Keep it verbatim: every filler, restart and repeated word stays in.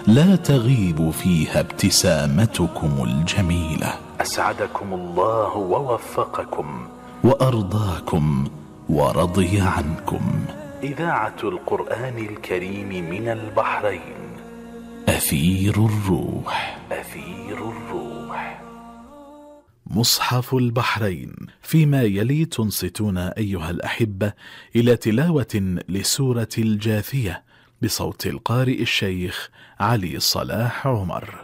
لا تغيب فيها ابتسامتكم الجميلة. أسعدكم الله ووفقكم وأرضاكم ورضي عنكم. إذاعة القرآن الكريم من البحرين. أثير الروح. أثير الروح. مصحف البحرين. فيما يلي تنصتون أيها الأحبة إلى تلاوة لسورة الجاثية بصوت القارئ الشيخ علي صلاح عمر.